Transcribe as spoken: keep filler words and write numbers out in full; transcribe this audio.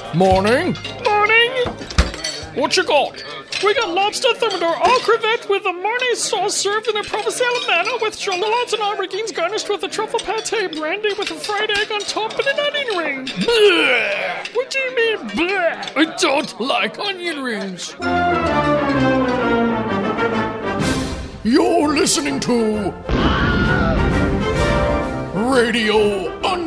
Morning. Morning. What you got? We got lobster thermidor au crevette with a marnie sauce served in a provençal manner with shallots and aubergines garnished with a truffle pate brandy with a fried egg on top and an onion ring. Bleh. What do you mean, bleh? I don't like onion rings. You're listening to Radio